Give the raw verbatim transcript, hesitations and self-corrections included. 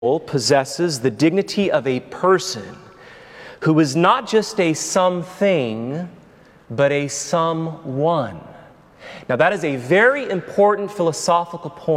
possesses the dignity of a person who is not just a something, but a someone. Now, that is a very important philosophical point.